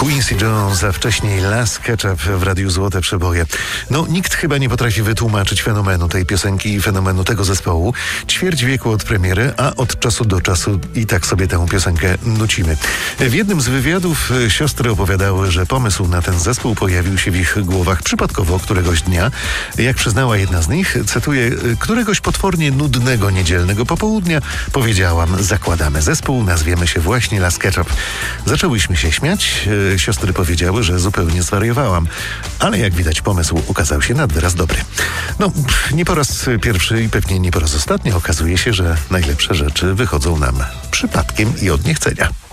Quincy Jones, a wcześniej Las Ketchup w Radiu Złote Przeboje. Nikt chyba nie potrafi wytłumaczyć fenomenu tej piosenki i fenomenu tego zespołu. Ćwierć wieku od premiery, a od czasu do czasu i tak sobie tę piosenkę nucimy. W jednym z wywiadów siostry opowiadały, że pomysł na ten zespół pojawił się w ich głowach przypadkowo któregoś dnia. Jak przyznała jedna z nich, cytuję, któregoś potwornie nudnego niedzielnego popołudnia powiedziałam, zakładamy zespół, nazwiemy się właśnie Las Ketchup. Zaczęłyśmy się śmiać. Siostry powiedziały, że zupełnie zwariowałam. Ale jak widać, pomysł okazał się nad wyraz dobry. Nie po raz pierwszy i pewnie nie po raz ostatni okazuje się, że najlepsze rzeczy wychodzą nam przypadkiem i od niechcenia.